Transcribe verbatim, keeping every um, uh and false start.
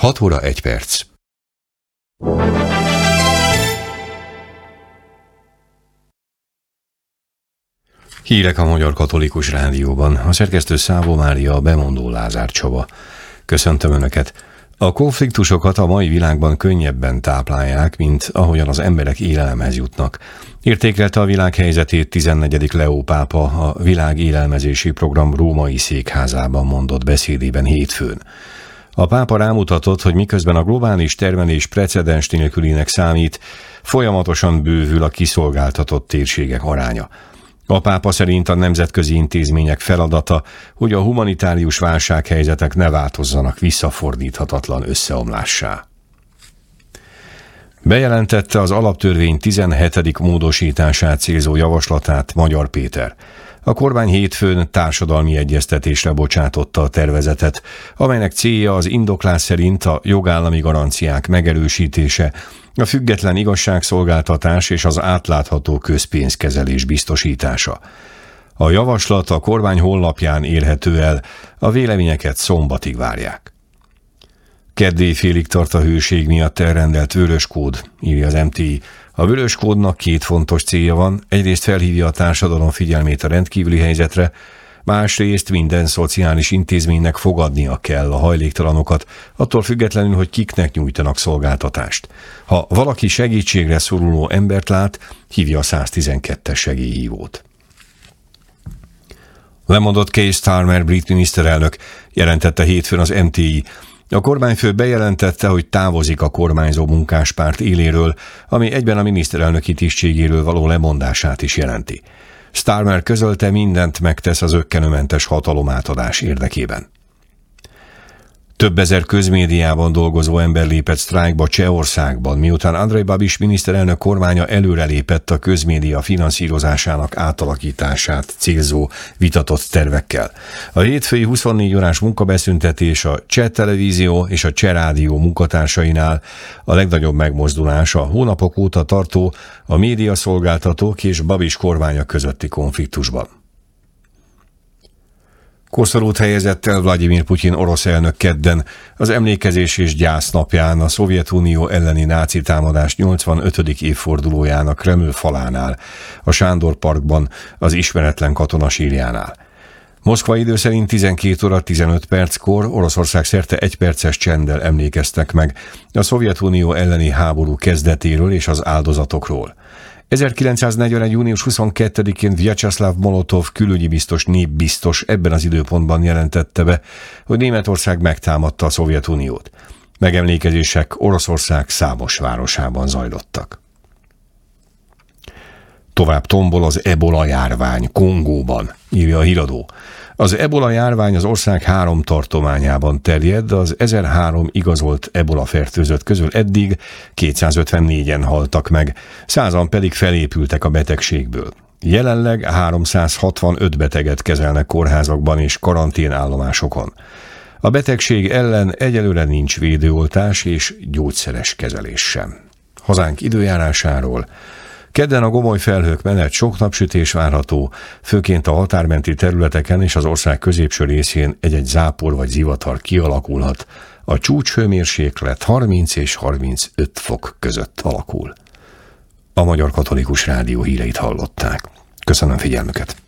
hat óra egy perc. Hírek a Magyar Katolikus Rádióban. A szerkesztő Szávó Mária, a bemondó Lázár Csaba. Köszöntöm Önöket! A konfliktusokat a mai világban könnyebben táplálják, mint ahogyan az emberek élelemhez jutnak. Értékelte a világ helyzetét tizennegyedik Leó pápa a Világ élelmezési program római székházában mondott beszédében hétfőn. A pápa rámutatott, hogy miközben a globális termelés precedens nélkülinek számít, folyamatosan bővül a kiszolgáltatott térségek aránya. A pápa szerint a nemzetközi intézmények feladata, hogy a humanitárius válsághelyzetek ne változzanak visszafordíthatatlan összeomlássá. Bejelentette az alaptörvény tizenhetedik módosítását célzó javaslatát Magyar Péter. A kormány hétfőn társadalmi egyeztetésre bocsátotta a tervezetet, amelynek célja az indoklás szerint a jogállami garanciák megerősítése, a független igazságszolgáltatás és az átlátható közpénzkezelés biztosítása. A javaslat a kormány honlapján érhető el, a véleményeket szombatig várják. Keddélyfélig tart a hőség miatt elrendelt vöröskód, írja az em té i. A vöröskódnak két fontos célja van, egyrészt felhívja a társadalom figyelmét a rendkívüli helyzetre, másrészt minden szociális intézménynek fogadnia kell a hajléktalanokat, attól függetlenül, hogy kiknek nyújtanak szolgáltatást. Ha valaki segítségre szoruló embert lát, hívja a száztizenkettes segélyhívót. Lemondott Keir Starmer brit miniszterelnök, jelentette hétfőn az em té i. A kormányfő bejelentette, hogy távozik a kormányzó munkáspárt éléről, ami egyben a miniszterelnöki tisztségéről való lemondását is jelenti. Starmer közölte, mindent megtesz az ökkenőmentes hatalomátadás érdekében. Több ezer közmédiában dolgozó ember lépett sztrájkba Csehországban, miután Andrej Babiš miniszterelnök kormánya előrelépett a közmédia finanszírozásának átalakítását célzó vitatott tervekkel. A hétfői huszonnégy órás munkabeszüntetés a Cseh Televízió és a Cseh Rádió munkatársainál a legnagyobb megmozdulás a hónapok óta tartó a médiaszolgáltatók és Babiš kormánya közötti konfliktusban. Koszorút helyezett el Vlagyimir Putyin orosz elnök kedden, az emlékezés és gyász napján a Szovjetunió elleni náci támadás nyolcvanötödik évfordulójának Kreml falánál, a Sándor Parkban, az ismeretlen katona sírjánál. Moszkva idő szerint tizenkét óra tizenöt perckor Oroszország szerte egy perces csenddel emlékeztek meg a Szovjetunió elleni háború kezdetéről és az áldozatokról. ezerkilencszáznegyvenegy. június huszonkettedikén Vyacheslav Molotov külügyi biztos népbiztos ebben az időpontban jelentette be, hogy Németország megtámadta a Szovjetuniót. Megemlékezések Oroszország számos városában zajlottak. Tovább tombol az ebola járvány Kongóban, írja a híradó. Az ebola járvány az ország három tartományában terjed, az ezerhárom igazolt ebola fertőzött közül eddig kétszázötvennégyen haltak meg, százan pedig felépültek a betegségből. Jelenleg háromszázhatvanöt beteget kezelnek kórházakban és karanténállomásokon. A betegség ellen egyelőre nincs védőoltás és gyógyszeres kezelés sem. Hazánk időjárásáról: kedden a gomoly felhők mellett sok napsütés várható, főként a határmenti területeken és az ország középső részén egy-egy zápor vagy zivatar kialakulhat. A csúcshőmérséklet harminc és harmincöt fok között alakul. A Magyar Katolikus Rádió híreit hallották. Köszönöm figyelmüket!